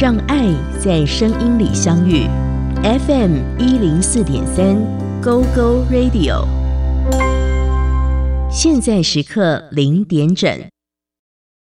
让爱在声音里相遇。FM 104.3 Go Go Radio， 现在时刻0点整。